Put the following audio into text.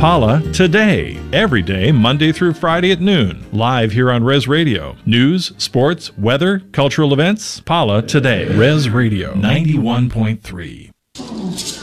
Paula Today. Every day, Monday through Friday at noon. Live here on Res Radio. News, sports, weather, cultural events. Paula Today. Res Radio 91.3.